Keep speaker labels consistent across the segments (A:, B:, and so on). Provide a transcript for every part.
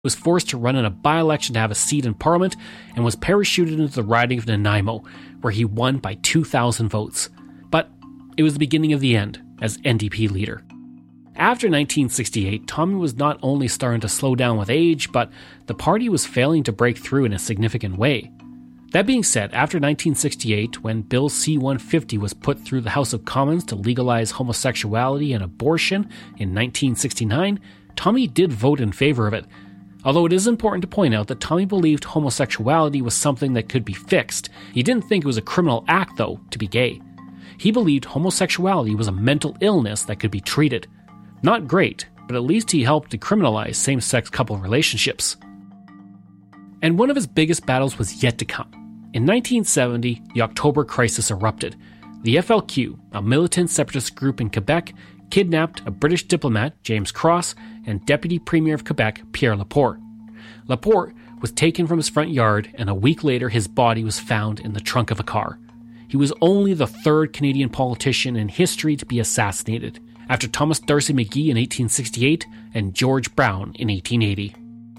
A: was forced to run in a by-election to have a seat in Parliament and was parachuted into the riding of Nanaimo, where he won by 2,000 votes. But it was the beginning of the end as NDP leader. After 1968, Tommy was not only starting to slow down with age, but the party was failing to break through in a significant way. That being said, after 1968, when Bill C-150 was put through the House of Commons to legalize homosexuality and abortion in 1969, Tommy did vote in favor of it. Although it is important to point out that Tommy believed homosexuality was something that could be fixed. He didn't think it was a criminal act, though, to be gay. He believed homosexuality was a mental illness that could be treated. Not great, but at least he helped decriminalize same-sex couple relationships. And one of his biggest battles was yet to come. In 1970, the October Crisis erupted. The FLQ, a militant separatist group in Quebec, kidnapped a British diplomat, James Cross, and Deputy Premier of Quebec, Pierre Laporte. Laporte was taken from his front yard, and a week later his body was found in the trunk of a car. He was only the third Canadian politician in history to be assassinated, after Thomas D'Arcy McGee in 1868 and George Brown in 1880.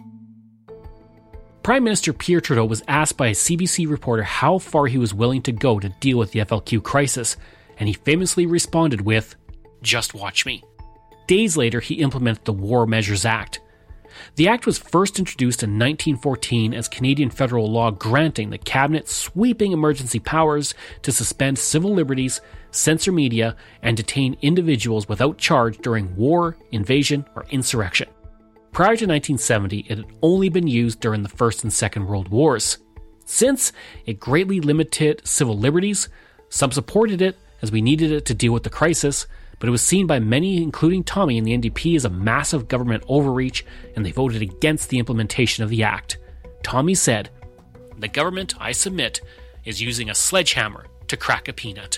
A: Prime Minister Pierre Trudeau was asked by a CBC reporter how far he was willing to go to deal with the FLQ crisis, and he famously responded with, "Just watch me." Days later, he implemented the War Measures Act. The act was first introduced in 1914 as Canadian federal law granting the cabinet sweeping emergency powers to suspend civil liberties, censor media, and detain individuals without charge during war, invasion, or insurrection. Prior to 1970, it had only been used during the First and Second World Wars. Since it greatly limited civil liberties, some supported it as we needed it to deal with the crisis, but it was seen by many, including Tommy and the NDP, as a massive government overreach, and they voted against the implementation of the act. Tommy said, "The government, I submit, is using a sledgehammer to crack a peanut."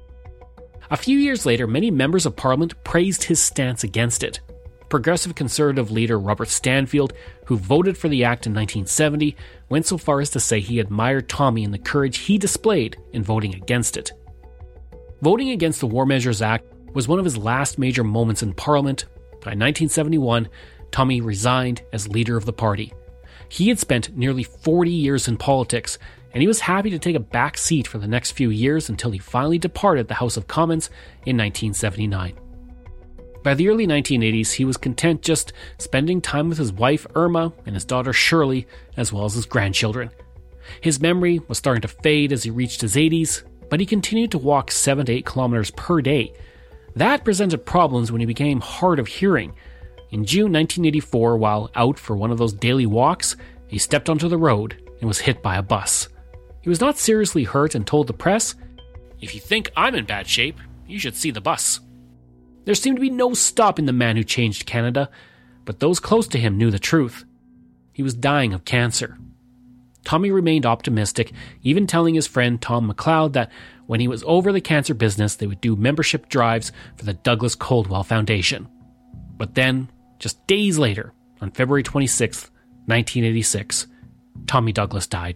A: A few years later, many members of Parliament praised his stance against it. Progressive Conservative leader Robert Stanfield, who voted for the act in 1970, went so far as to say he admired Tommy and the courage he displayed in voting against it. Voting against the War Measures Act was one of his last major moments in Parliament. By 1971, Tommy resigned as leader of the party. He had spent nearly 40 years in politics, and he was happy to take a back seat for the next few years until he finally departed the House of Commons in 1979. By the early 1980s, he was content just spending time with his wife Irma and his daughter Shirley, as well as his grandchildren. His memory was starting to fade as he reached his 80s, but he continued to walk 7 to 8 kilometers per day. That presented problems when he became hard of hearing. In June 1984, while out for one of those daily walks, he stepped onto the road and was hit by a bus. He was not seriously hurt and told the press, "If you think I'm in bad shape, you should see the bus." There seemed to be no stopping the man who changed Canada, but those close to him knew the truth. He was dying of cancer. Tommy remained optimistic, even telling his friend Tom McLeod that when he was over the cancer business, they would do membership drives for the Douglas Coldwell Foundation. But then, just days later, on February 26, 1986, Tommy Douglas died.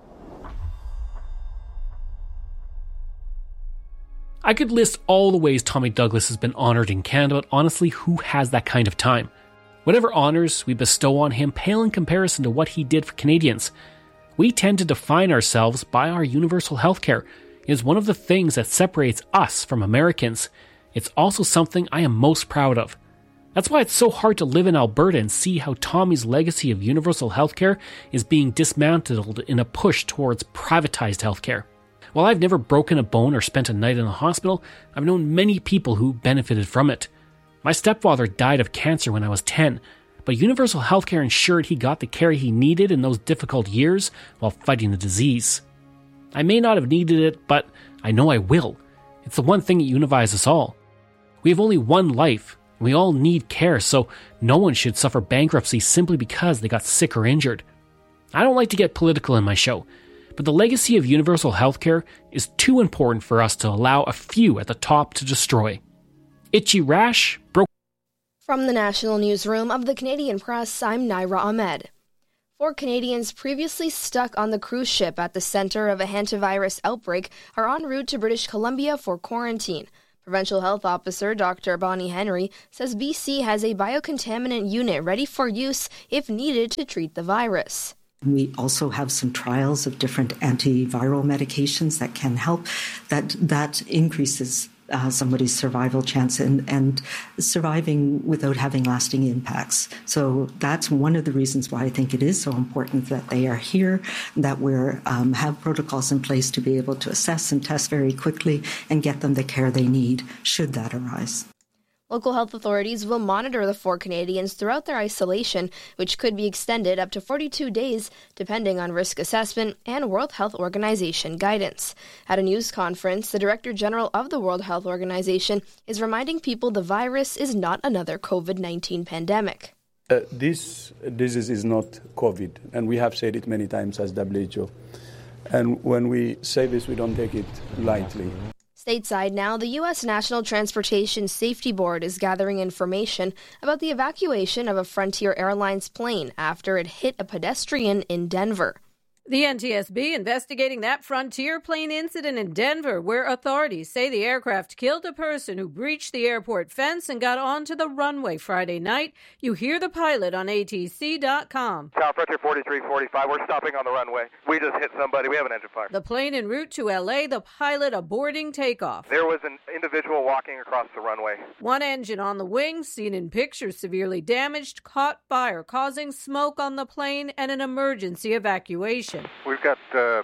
A: I could list all the ways Tommy Douglas has been honored in Canada, but honestly, who has that kind of time? Whatever honors we bestow on him pale in comparison to what he did for Canadians. We tend to define ourselves by our universal healthcare. It is one of the things that separates us from Americans. It's also something I am most proud of. That's why it's so hard to live in Alberta and see how Tommy's legacy of universal healthcare is being dismantled in a push towards privatized healthcare. While I've never broken a bone or spent a night in a hospital, I've known many people who benefited from it. My stepfather died of cancer when I was 10, but universal healthcare ensured he got the care he needed in those difficult years while fighting the disease. I may not have needed it, but I know I will. It's the one thing that unifies us all. We have only one life, and we all need care, so no one should suffer bankruptcy simply because they got sick or injured. I don't like to get political in my show, but the legacy of universal healthcare is too important for us to allow a few at the top to destroy. Itchy rash broke.
B: From the National Newsroom of the Canadian Press, I'm Naira Ahmed. 4 Canadians previously stuck on the cruise ship at the center of a hantavirus outbreak are en route to British Columbia for quarantine. Provincial Health Officer Dr. Bonnie Henry says BC has a biocontaminant unit ready for use if needed to treat the virus.
C: We also have some trials of different antiviral medications that can help. That increases somebody's survival chance and surviving without having lasting impacts. So that's one of the reasons why I think it is so important that they are here, that we have protocols in place to be able to assess and test very quickly and get them the care they need should that arise.
B: Local health authorities will monitor the 4 Canadians throughout their isolation, which could be extended up to 42 days, depending on risk assessment and World Health Organization guidance. At a news conference, the Director General of the World Health Organization is reminding people the virus is not another COVID-19 pandemic.
D: This disease is not COVID, and we have said it many times as WHO. And when we say this, we don't take it lightly.
B: Stateside now, the U.S. National Transportation Safety Board is gathering information about the evacuation of a Frontier Airlines plane after it hit a pedestrian in Denver.
E: The NTSB investigating that Frontier plane incident in Denver, where authorities say the aircraft killed a person who breached the airport fence and got onto the runway Friday night. You hear the pilot on ATC.com.
F: South Frontier 4345, we're stopping on the runway. We just hit somebody. We have an engine fire.
E: The plane en route to L.A., the pilot aborting takeoff.
F: There was an individual walking across the runway.
E: One engine on the wing, seen in pictures severely damaged, caught fire, causing smoke on the plane and an emergency evacuation.
G: We've got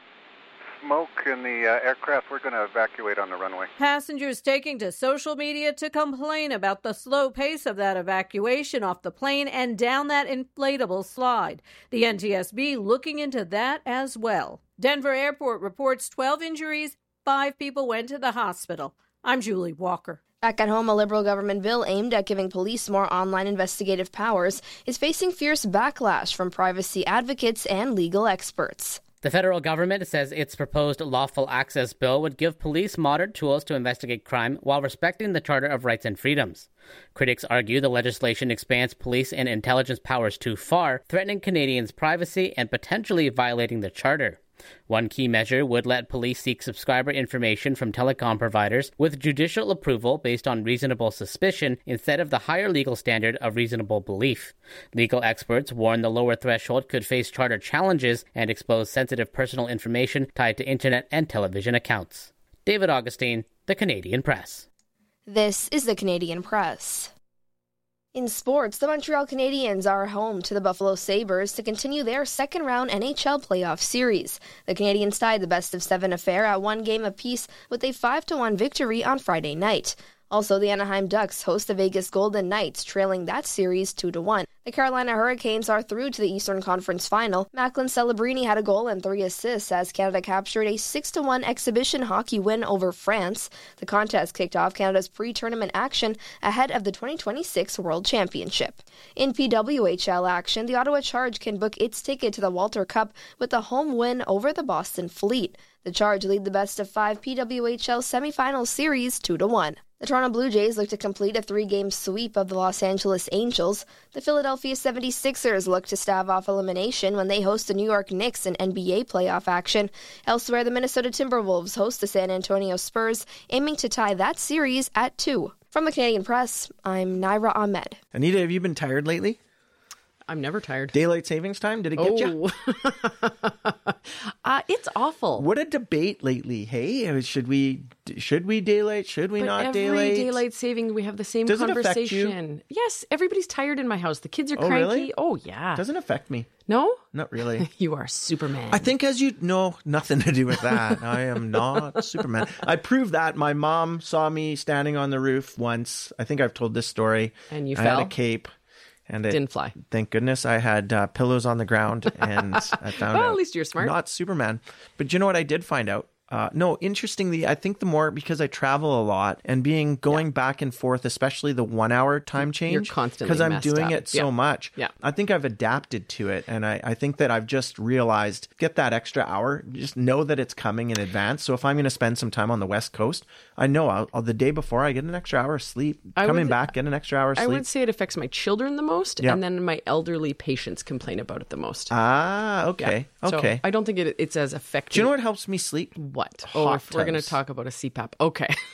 G: smoke in the aircraft. We're going to evacuate on the runway.
E: Passengers taking to social media to complain about the slow pace of that evacuation off the plane and down that inflatable slide. The NTSB looking into that as well. Denver Airport reports 12 injuries, 5 people went to the hospital. I'm Julie Walker.
B: Back at home, a Liberal government bill aimed at giving police more online investigative powers is facing fierce backlash from privacy advocates and legal experts.
H: The federal government says its proposed lawful access bill would give police modern tools to investigate crime while respecting the Charter of Rights and Freedoms. Critics argue the legislation expands police and intelligence powers too far, threatening Canadians' privacy and potentially violating the Charter. One key measure would let police seek subscriber information from telecom providers with judicial approval based on reasonable suspicion instead of the higher legal standard of reasonable belief. Legal experts warn the lower threshold could face charter challenges and expose sensitive personal information tied to internet and television accounts. David Augustine, The Canadian Press.
B: This is The Canadian Press. In sports, the Montreal Canadiens are home to the Buffalo Sabres to continue their second-round NHL playoff series. The Canadiens tied the best-of-7 affair at 1 game apiece with a 5-1 victory on Friday night. Also, the Anaheim Ducks host the Vegas Golden Knights, trailing that series 2-1. The Carolina Hurricanes are through to the Eastern Conference Final. Macklin Celebrini had a goal and 3 assists as Canada captured a 6-1 exhibition hockey win over France. The contest kicked off Canada's pre-tournament action ahead of the 2026 World Championship. In PWHL action, the Ottawa Charge can book its ticket to the Walter Cup with a home win over the Boston Fleet. The Charge lead the best-of-5 PWHL semifinal series 2-1. The Toronto Blue Jays look to complete a 3-game sweep of the Los Angeles Angels. The Philadelphia 76ers look to stave off elimination when they host the New York Knicks in NBA playoff action. Elsewhere, the Minnesota Timberwolves host the San Antonio Spurs, aiming to tie that series at 2. From the Canadian Press, I'm Naira Ahmed.
I: Anita, have you been tired lately?
J: I'm never tired.
I: Daylight savings time, did it get you?
J: It's awful.
I: What a debate lately, hey? Should we daylight? Should we not daylight?
J: Every daylight saving, we have the same conversation.
I: Does it affect you?
J: Yes, everybody's tired in my house. The kids are cranky.
I: Really?
J: Oh, yeah.
I: Doesn't affect me.
J: No?
I: Not really.
J: You are Superman.
I: I think nothing to do with that. I am not Superman. I proved that. My mom saw me standing on the roof once. I think I've told this story.
J: And you
I: I
J: fell?
I: had a cape. And it
J: didn't fly.
I: Thank goodness I had pillows on the ground, and I found out.
J: At least you're smart.
I: Not Superman. But you know what I did find out? No, interestingly, I think the more, because I travel a lot and going back and forth, especially the 1 hour time change.
J: You're constantly
I: because I'm doing it so much.
J: Yeah.
I: I think I've adapted to it. And I think that I've just realized, get that extra hour, just know that it's coming in advance. So if I'm going to spend some time on the West Coast, I know the day before I get an extra hour of sleep. Coming back, get an extra hour of sleep.
J: I would say it affects my children the most, and then my elderly patients complain about it the most.
I: Ah, okay.
J: Yeah.
I: Okay.
J: So I don't think it's as effective.
I: Do you know what helps me sleep?
J: What?
I: Hot
J: if we're going to
I: tubs.
J: talk about a CPAP. Okay.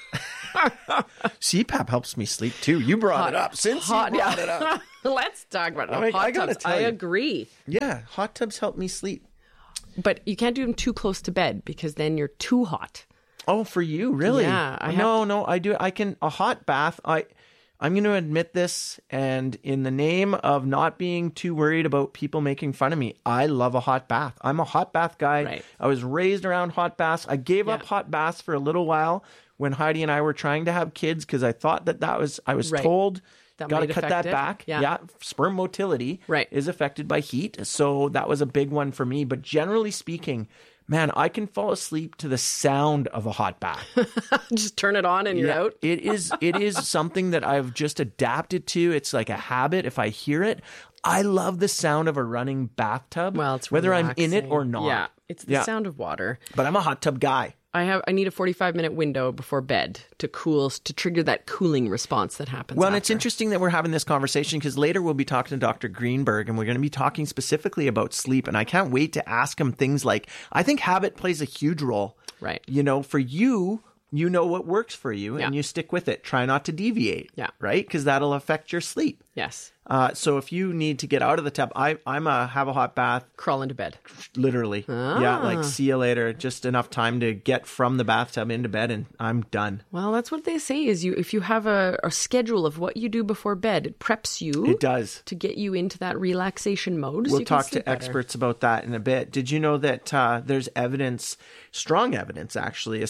I: CPAP helps me sleep too. You brought it up. Since you brought it up.
J: Let's talk about it.
I: I gotta tell you.
J: I agree.
I: Yeah, hot tubs help me sleep.
J: But you can't do them too close to bed because then you're too hot.
I: Oh, for you, really?
J: Yeah.
I: No, I do. I can, a hot bath. I'm going to admit this, and in the name of not being too worried about people making fun of me, I love a hot bath. I'm a hot bath guy.
J: Right.
I: I was raised around hot baths. I gave up hot baths for a little while when Heidi and I were trying to have kids because I thought I was told, got to cut that back. Yeah. Sperm motility is affected by heat. So that was a big one for me. But generally speaking, man, I can fall asleep to the sound of a hot bath.
J: Just turn it on and you're out.
I: It is something that I've just adapted to. It's like a habit. If I hear it, I love the sound of a running bathtub.
J: Well, it's
I: whether
J: relaxing.
I: I'm in it or not.
J: Yeah, it's the sound of water.
I: But I'm a hot tub guy.
J: I need a 45-minute window before bed to trigger that cooling response that happens.
I: Well, and it's interesting that we're having this conversation because later we'll be talking to Dr. Greenberg and we're going to be talking specifically about sleep. And I can't wait to ask him things like, I think habit plays a huge role.
J: Right.
I: You know, for you, you know what works for you and you stick with it. Try not to deviate.
J: Yeah.
I: Right? Because that'll affect your sleep.
J: Yes.
I: So if you need to get out of the tub, I'm have a hot bath.
J: Crawl into bed.
I: Literally. Yeah, like see you later. Just enough time to get from the bathtub into bed and I'm done.
J: Well, that's what they say is if you have a schedule of what you do before bed, it preps you.
I: It does.
J: To get you into that relaxation mode.
I: We'll talk to experts about that in a bit. Did you know that there's evidence, strong evidence actually, a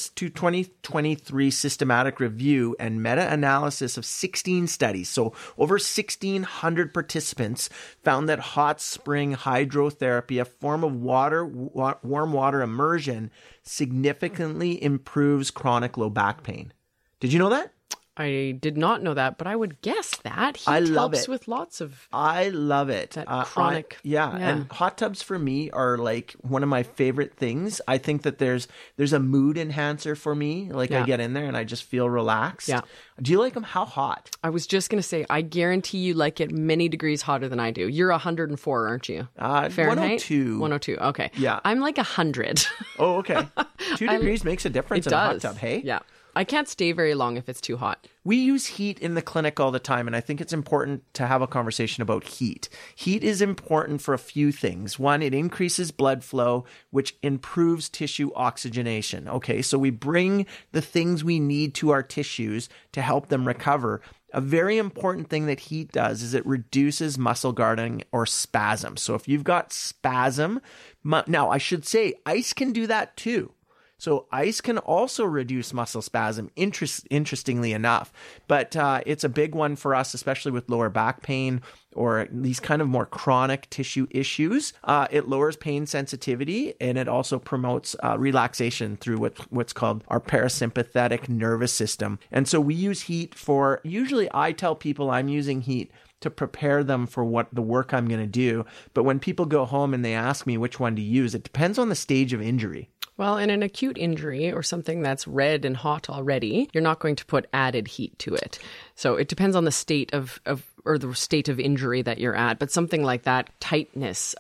I: 2023 systematic review and meta-analysis of 16 studies. So over 1,600 participants found that hot spring hydrotherapy, a form of warm water immersion, significantly improves chronic low back pain. Did you know that?
J: I did not know that, but I would guess that. Heat helps with lots of...
I: I love it.
J: That chronic...
I: And hot tubs for me are like one of my favorite things. I think that there's a mood enhancer for me. Like I get in there and I just feel relaxed.
J: Yeah.
I: Do you like them? How hot?
J: I was just going to say, I guarantee you like it many degrees hotter than I do. You're 104, aren't you? Fahrenheit?
I: 102.
J: 102, okay.
I: Yeah.
J: I'm like 100.
I: Oh, okay. 2 degrees makes a difference in a hot tub, hey?
J: Yeah. I can't stay very long if it's too hot.
I: We use heat in the clinic all the time, and I think it's important to have a conversation about heat. Heat is important for a few things. One, it increases blood flow, which improves tissue oxygenation. Okay, so we bring the things we need to our tissues to help them recover. A very important thing that heat does is it reduces muscle guarding or spasm. So if you've got spasm, now I should say ice can do that too. So ice can also reduce muscle spasm, interestingly enough. But it's a big one for us, especially with lower back pain or these kind of more chronic tissue issues. It lowers pain sensitivity, and it also promotes relaxation through what's called our parasympathetic nervous system. And so we use heat for, usually I tell people I'm using heat to prepare them for what the work I'm going to do. But when people go home and they ask me which one to use, it depends on the stage of injury.
J: Well, in an acute injury or something that's red and hot already, you're not going to put added heat to it. So it depends on the state of the state of injury that you're at. But something like that, tightness,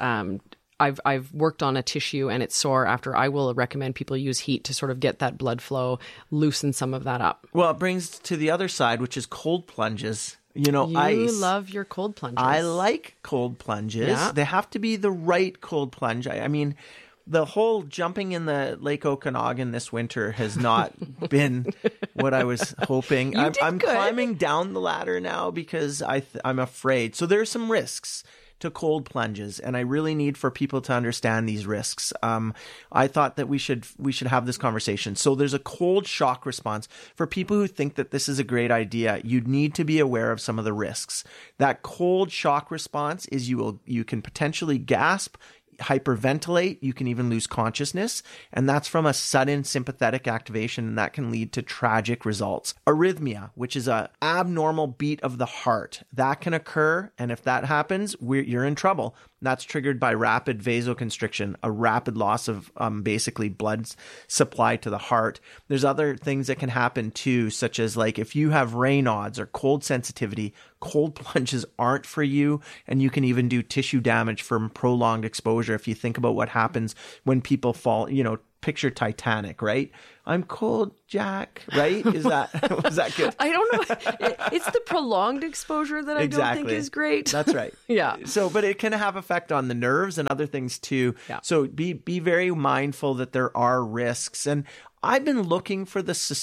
J: I've worked on a tissue and it's sore after. I will recommend people use heat to sort of get that blood flow, loosen some of that up.
I: Well, it brings to the other side, which is cold plunges. You know, ice.
J: You love your cold plunges.
I: I like cold plunges. Yeah. They have to be the right cold plunge. I mean, the whole jumping in the Lake Okanagan this winter has not been what I was hoping. I'm climbing down the ladder now because I'm afraid. So there's some risks to cold plunges, and I really need for people to understand these risks. I thought that we should have this conversation. So there's a cold shock response. For people who think that this is a great idea, you need to be aware of some of the risks. That cold shock response is you can potentially gasp, hyperventilate, you can even lose consciousness, and that's from a sudden sympathetic activation, and that can lead to tragic results. Arrhythmia, which is an abnormal beat of the heart, that can occur, and if that happens, you're in trouble. That's triggered by rapid vasoconstriction, a rapid loss of basically blood supply to the heart. There's other things that can happen too, such as like if you have Raynaud's or cold sensitivity, cold plunges aren't for you, and you can even do tissue damage from prolonged exposure. If you think about what happens when people fall, picture Titanic, right? I'm cold, Jack, right? Was that good?
J: I don't know. It's the prolonged exposure that I don't think is great.
I: That's right.
J: Yeah.
I: So, but it can have effect on the nerves and other things too. Yeah. So be very mindful that there are risks. And I've been looking for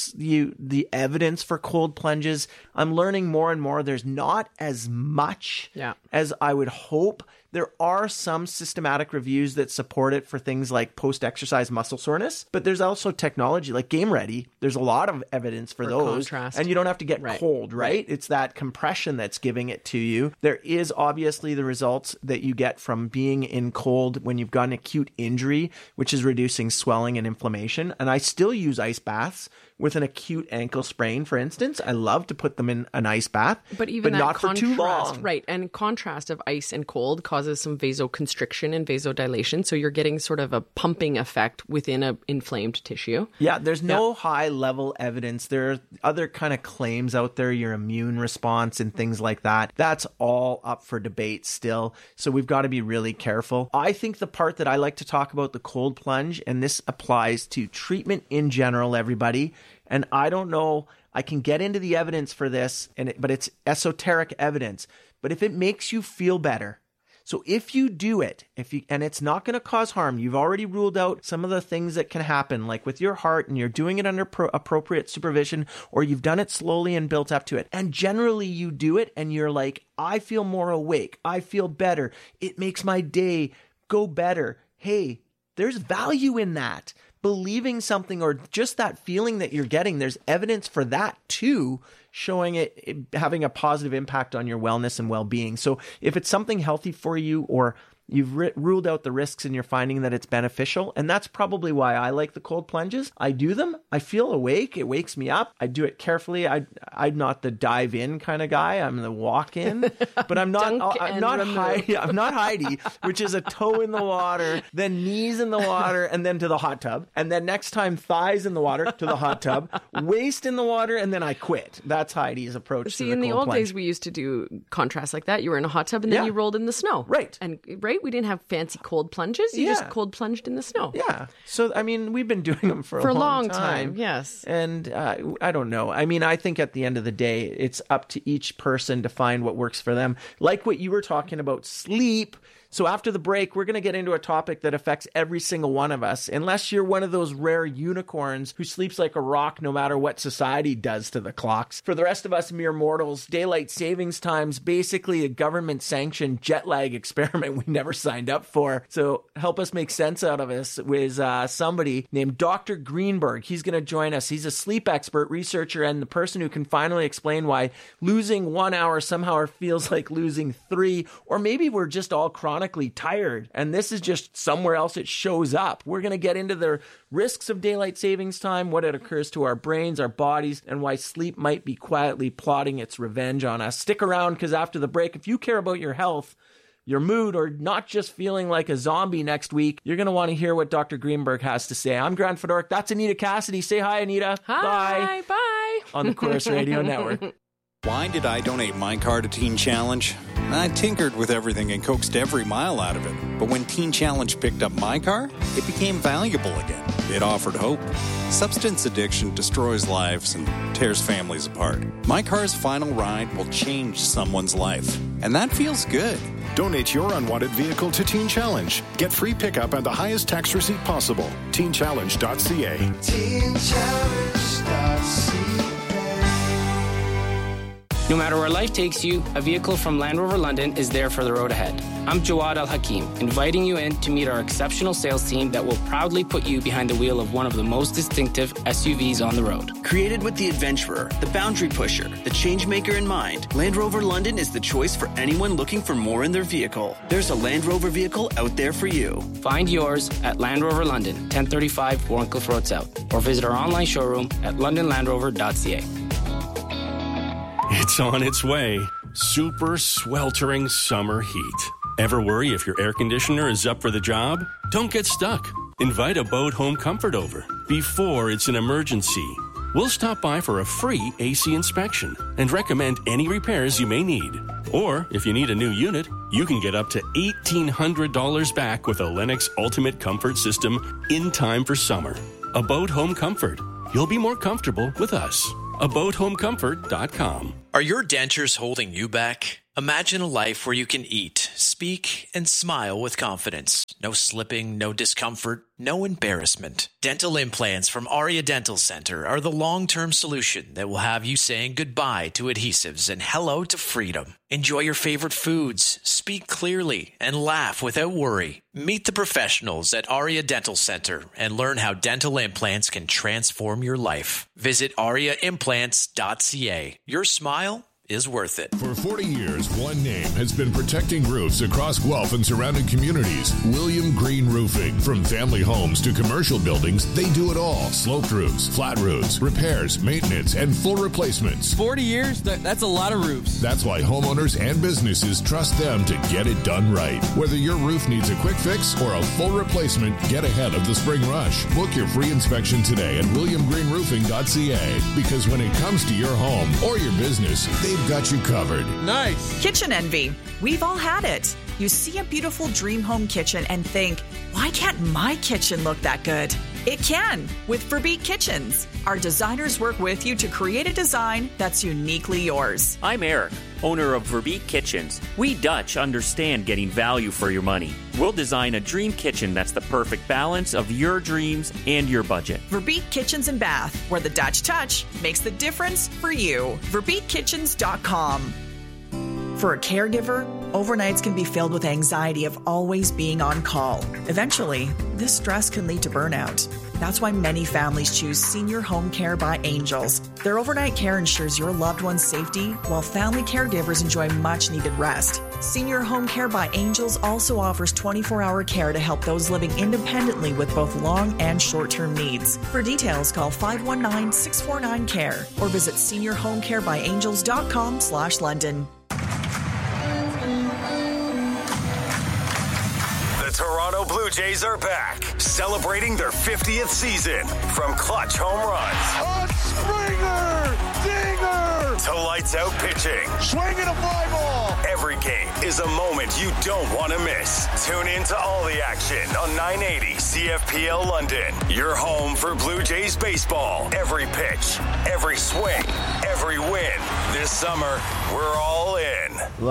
I: the evidence for cold plunges. I'm learning more and more. There's not as much as I would hope. There are some systematic reviews that support it for things like post-exercise muscle soreness, but there's also technology like Game Ready. There's a lot of evidence for those.
J: Contrast.
I: And you don't have to get cold, right? It's that compression that's giving it to you. There is obviously the results that you get from being in cold when you've got an acute injury, which is reducing swelling and inflammation. And I still use ice baths with an acute ankle sprain, for instance. I love to put them in an ice bath, but not for too long.
J: Right. And contrast of ice and cold causes some vasoconstriction and vasodilation. So you're getting sort of a pumping effect within an inflamed tissue.
I: Yeah, there's no high level evidence. There are other kind of claims out there, your immune response and things like that. That's all up for debate still. So we've got to be really careful. I think the part that I like to talk about, the cold plunge, and this applies to treatment in general, everybody. And I don't know, I can get into the evidence for this, but it's esoteric evidence. But if it makes you feel better, so if you do it, and it's not going to cause harm, you've already ruled out some of the things that can happen, like with your heart, and you're doing it under appropriate supervision, or you've done it slowly and built up to it. And generally you do it and you're like, I feel more awake. I feel better. It makes my day go better. Hey, there's value in that. Believing something or just that feeling that you're getting, there's evidence for that too, showing it having a positive impact on your wellness and well-being. So if it's something healthy for you, or you've ruled out the risks and you're finding that it's beneficial, and that's probably why I like the cold plunges. I do them. I feel awake. It wakes me up. I do it carefully. I'm not the dive in kind of guy. I'm the walk in, but I'm not. I'm not Heidi, which is a toe in the water, then knees in the water, and then to the hot tub, and then next time thighs in the water to the hot tub, waist in the water, and then I quit. That's Heidi's approach.
J: See,
I: to the
J: in the
I: cold
J: old
I: plunge.
J: days, we used to do contrast like that. You were in a hot tub, and then you rolled in the snow.
I: Right.
J: And we didn't have fancy cold plunges. You just cold plunged in the snow.
I: Yeah. So, I mean, we've been doing them for a long time.
J: Yes.
I: And I don't know. I mean, I think at the end of the day, it's up to each person to find what works for them. Like what you were talking about, sleep. So after the break, we're going to get into a topic that affects every single one of us, unless you're one of those rare unicorns who sleeps like a rock no matter what society does to the clocks. For the rest of us mere mortals, daylight savings time's basically a government-sanctioned jet lag experiment we never signed up for. So help us make sense out of this with somebody named Dr. Greenberg. He's going to join us. He's a sleep expert, researcher, and the person who can finally explain why losing 1 hour somehow feels like losing 3, or maybe we're just all chronically tired, and this is just somewhere else it shows up. We're going to get into the risks of daylight savings time, what it occurs to our brains, our bodies, and why sleep might be quietly plotting its revenge on us. Stick around, because after the break, if you care about your health, your mood, or not just feeling like a zombie next week, you're going to want to hear what Dr. Greenberg has to say. I'm Grant Fedoruk. That's Anita Cassidy. Say hi, Anita.
J: Hi. Bye.
I: On the Chorus Radio Network.
K: Why did I donate my car to Teen Challenge? I tinkered with everything and coaxed every mile out of it. But when Teen Challenge picked up my car, it became valuable again. It offered hope. Substance addiction destroys lives and tears families apart. My car's final ride will change someone's life. And that feels good.
L: Donate your unwanted vehicle to Teen Challenge. Get free pickup and the highest tax receipt possible. TeenChallenge.ca.
M: TeenChallenge.ca. No matter where life takes you, a vehicle from Land Rover London is there for the road ahead. I'm Jawad Al Hakim, inviting you in to meet our exceptional sales team that will proudly put you behind the wheel of one of the most distinctive SUVs on the road.
N: Created with the adventurer, the boundary pusher, the changemaker in mind, Land Rover London is the choice for anyone looking for more in their vehicle. There's a Land Rover vehicle out there for you.
M: Find yours at Land Rover London, 1035 Warncliffe Road South, or visit our online showroom at londonlandrover.ca.
O: It's on its way. Super sweltering summer heat. Ever worry if your air conditioner is up for the job? Don't get stuck. Invite a Bode Home Comfort over before it's an emergency. we'll stop by for a free AC inspection and recommend any repairs you may need. Or, if you need a new unit, you can get up to $1,800 back with a Lennox Ultimate Comfort System in time for summer. About Home Comfort. You'll be more comfortable with us. AboutHomeComfort.com.
P: Are your dentures holding you back? Imagine a life where you can eat, speak, and smile with confidence. No slipping, no discomfort, no embarrassment. Dental implants from Aria Dental Center are the long-term solution that will have you saying goodbye to adhesives and hello to freedom. Enjoy your favorite foods, speak clearly, and laugh without worry. Meet the professionals at Aria Dental Center and learn how dental implants can transform your life. Visit ariaimplants.ca. Your smile is worth it.
L: For 40 years, one name has been protecting roofs across Guelph and surrounding communities. William Green Roofing. From family homes to commercial buildings, they do it all. Sloped roofs, flat roofs, repairs, maintenance, and full replacements.
Q: 40 years? That's a lot of roofs.
L: That's why homeowners and businesses trust them to get it done right. Whether your roof needs a quick fix or a full replacement, get ahead of the spring rush. Book your free inspection today at williamgreenroofing.ca, because when it comes to your home or your business, they've got you covered.
Q: Nice.
R: Kitchen envy. We've all had it. You see a beautiful dream home kitchen and think, why can't my kitchen look that good? It can with Verbeek Kitchens. Our designers work with you to create a design that's uniquely yours.
S: I'm Eric, owner of Verbeek Kitchens. We Dutch understand getting value for your money. We'll design a dream kitchen that's the perfect balance of your dreams and your budget.
R: Verbeek Kitchens and Bath, where the Dutch touch makes the difference for you. VerbeekKitchens.com. For a caregiver, overnights can be filled with anxiety of always being on call. Eventually, this stress can lead to burnout. That's why many families choose Senior Home Care by Angels. Their overnight care ensures your loved one's safety, while family caregivers enjoy much-needed rest. Senior Home Care by Angels also offers 24-hour care to help those living independently with both long and short-term needs. For details, call 519-649-CARE or visit seniorhomecarebyangels.com/London.
T: Toronto Blue Jays are back, celebrating their 50th season. From clutch home runs,
U: a Springer, dinger,
T: to lights out pitching,
U: swinging a fly ball.
T: Every game is a moment you don't want to miss. Tune in to all the action on 980 CFPL London. Your home for Blue Jays baseball. Every pitch, every swing, every win. This summer, we're all in.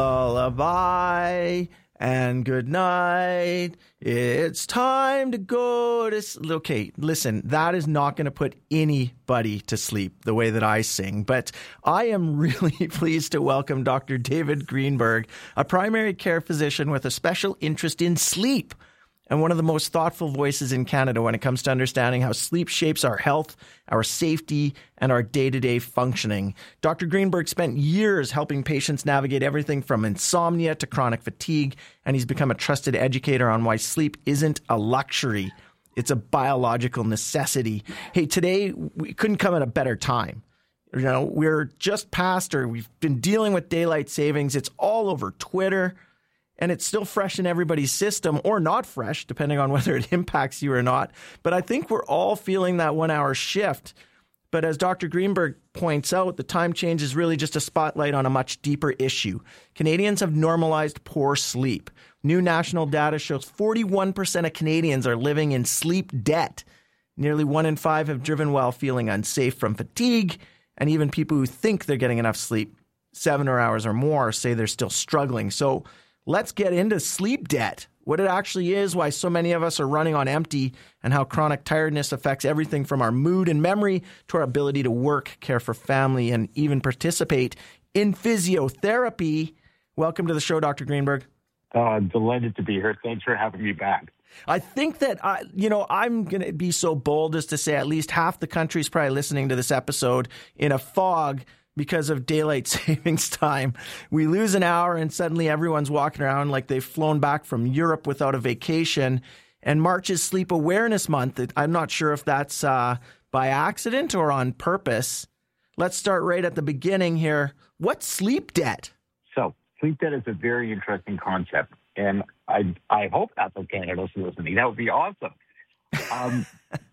I: Lullaby and good night. It's time to go to sleep. Okay, listen, that is not going to put anybody to sleep the way that I sing, but I am really pleased to welcome Dr. David Greenberg, a primary care physician with a special interest in sleep and one of the most thoughtful voices in Canada when it comes to understanding how sleep shapes our health, our safety, and our day-to-day functioning. Dr. Greenberg spent years helping patients navigate everything from insomnia to chronic fatigue, and he's become a trusted educator on why sleep isn't a luxury. It's a biological necessity. Hey, today we couldn't come at a better time. You know, we're just past, or we've been dealing with daylight savings. It's all over Twitter. And it's still fresh in everybody's system, or not fresh, depending on whether it impacts you or not. But I think we're all feeling that 1 hour shift. But as Dr. Greenberg points out, the time change is really just a spotlight on a much deeper issue. Canadians have normalized poor sleep. New national data shows 41% of Canadians are living in sleep debt. Nearly 1 in 5 have driven while feeling unsafe from fatigue. And even people who think they're getting enough sleep, 7 hours or more, say they're still struggling. So let's get into sleep debt, what it actually is, why so many of us are running on empty, and how chronic tiredness affects everything from our mood and memory to our ability to work, care for family, and even participate in physiotherapy. Welcome to the show, Dr. Greenberg.
V: Delighted to be here. Thanks for having me back.
I: I think that, I'm going to be so bold as to say at least half the country is probably listening to this episode in a fog because of daylight savings time. We lose an hour and suddenly everyone's walking around like they've flown back from Europe without a vacation. And March is Sleep Awareness Month. I'm not sure if that's by accident or on purpose. Let's start right at the beginning here. What's sleep debt?
V: So sleep debt is a very interesting concept. And I hope Apple Canada's listening. That would be awesome.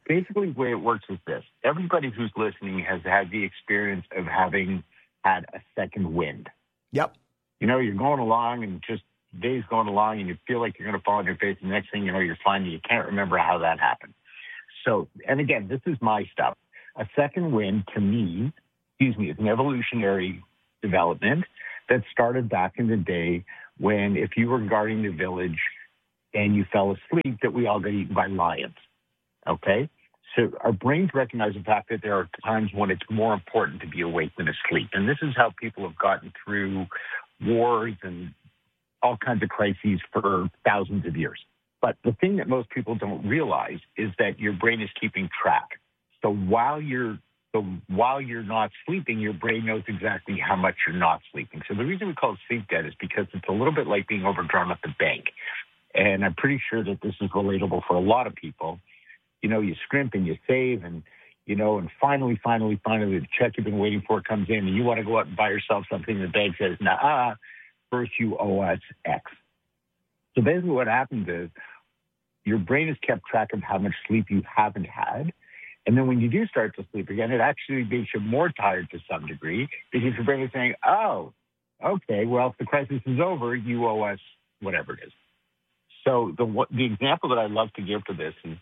V: basically the way it works is this. Everybody who's listening has had the experience of having had a second wind.
I: Yep.
V: You know, you're going along and just days going along and you feel like you're going to fall on your face. And the next thing you know, you're finding you can't remember how that happened. So, and again, this is my stuff. A second wind, to me, is an evolutionary development that started back in the day when if you were guarding the village and you fell asleep, that we all got eaten by lions. Okay? So our brains recognize the fact that there are times when it's more important to be awake than asleep. And this is how people have gotten through wars and all kinds of crises for thousands of years. But the thing that most people don't realize is that your brain is keeping track. So while you're not sleeping, your brain knows exactly how much you're not sleeping. So the reason we call it sleep debt is because it's a little bit like being overdrawn at the bank. And I'm pretty sure that this is relatable for a lot of people. You know, you scrimp and you save and, you know, and finally, the check you've been waiting for comes in and you want to go out and buy yourself something. The bank says, nah, first you owe us X. So basically what happens is your brain has kept track of how much sleep you haven't had. And then when you do start to sleep again, it actually makes you more tired to some degree because your brain is saying, oh, okay, well, if the crisis is over, you owe us whatever it is. So the example that I love to give for this is,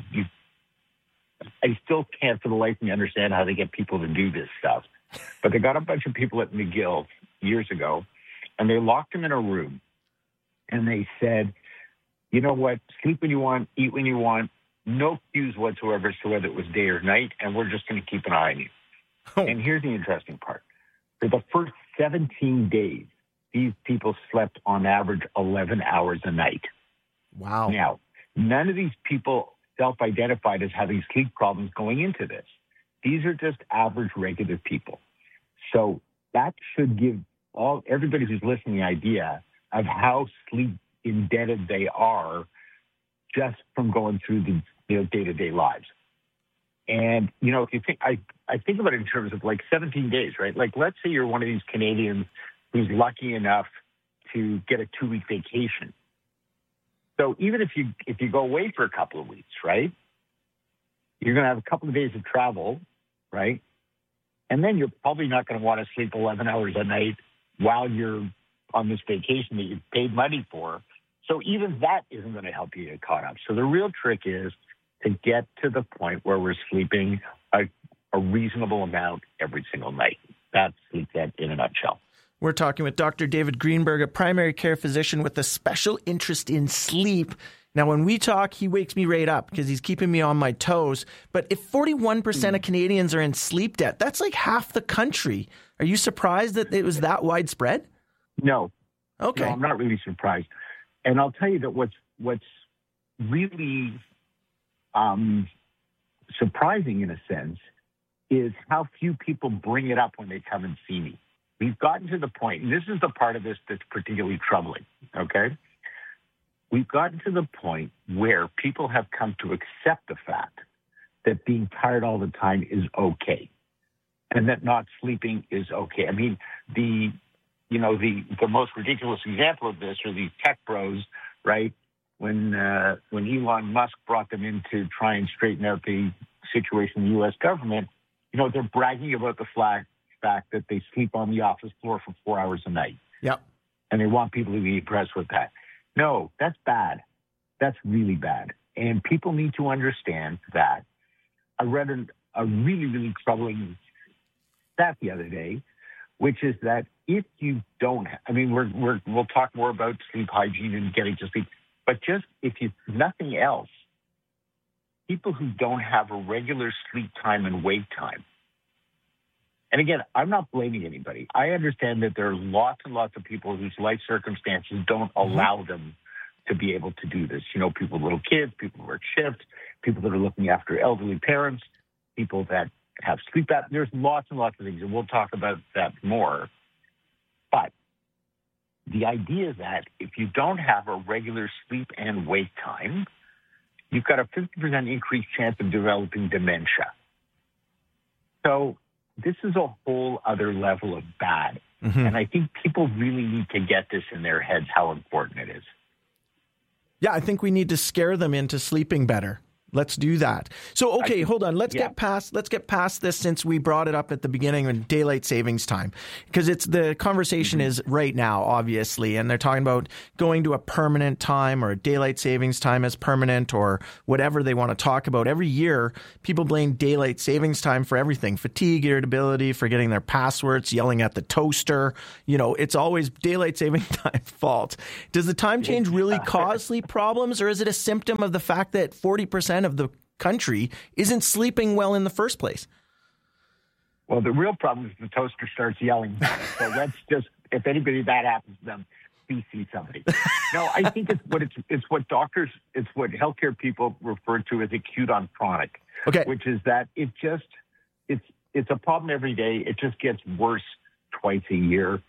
V: I still can't for the life of me understand how they get people to do this stuff, but they got a bunch of people at McGill years ago, and they locked them in a room, and they said, you know what, sleep when you want, eat when you want, no cues whatsoever as to whether it was day or night, and we're just going to keep an eye on you. Oh. And here's the interesting part. For the first 17 days, these people slept on average 11 hours a night.
I: Wow.
V: Now, none of these people self-identified as having sleep problems going into this. These are just average, regular people. So that should give everybody who's listening the idea of how sleep indebted they are just from going through the day-to-day lives. And, you know, if you think, I think about it in terms of like 17 days, right? Like, let's say you're one of these Canadians who's lucky enough to get a 2-week vacation. So even if you go away for a couple of weeks, right, you're going to have a couple of days of travel, right? And then you're probably not going to want to sleep 11 hours a night while you're on this vacation that you paid money for. So even that isn't going to help you get caught up. So the real trick is to get to the point where we're sleeping a reasonable amount every single night. That's sleep debt in a nutshell.
I: We're talking with Dr. David Greenberg, a primary care physician with a special interest in sleep. Now, when we talk, he wakes me right up because he's keeping me on my toes. But if 41% of Canadians are in sleep debt, that's like half the country. Are you surprised that it was that widespread?
V: No.
I: Okay.
V: No, I'm not really surprised. And I'll tell you that what's really surprising in a sense is how few people bring it up when they come and see me. We've gotten to the point, and this is the part of this that's particularly troubling, okay? We've gotten to the point where people have come to accept the fact that being tired all the time is okay, and that not sleeping is okay. I mean, the most ridiculous example of this are these tech bros, right? When Elon Musk brought them in to try and straighten out the situation in the U.S. government, you know, they're bragging about the fact that they sleep on the office floor for 4 hours a night.
I: Yep.
V: And they want people to be impressed with that. No, that's bad. That's really bad. And people need to understand that. I read a really, really troubling stat the other day, which is that if you don't, we'll talk more about sleep hygiene and getting to sleep, but just nothing else, people who don't have a regular sleep time and wake time. And again, I'm not blaming anybody. I understand that there are lots and lots of people whose life circumstances don't allow them to be able to do this. You know, people with little kids, people who work shifts, people that are looking after elderly parents, people that have sleep apnea. There's lots and lots of things, and we'll talk about that more. But the idea that if you don't have a regular sleep and wake time, you've got a 50% increased chance of developing dementia. So this is a whole other level of bad. Mm-hmm. And I think people really need to get this in their heads how important it is.
I: Yeah, I think we need to scare them into sleeping better. Let's do that. So, okay, hold on. Let's get past this, since we brought it up at the beginning in daylight savings time, because the conversation is right now, obviously, and they're talking about going to a permanent time or a daylight savings time as permanent or whatever they want to talk about. Every year, people blame daylight savings time for everything: fatigue, irritability, forgetting their passwords, yelling at the toaster. It's always daylight saving time fault. Does the time change really cause sleep problems, or is it a symptom of the fact that 40% of the country isn't sleeping well in the first place?
V: Well, the real problem is the toaster starts yelling. So let's just, if anybody that happens to them, please see somebody. No, I think it's what healthcare people refer to as acute on chronic.
I: Okay.
V: Which is that it's a problem every day. It just gets worse twice a year.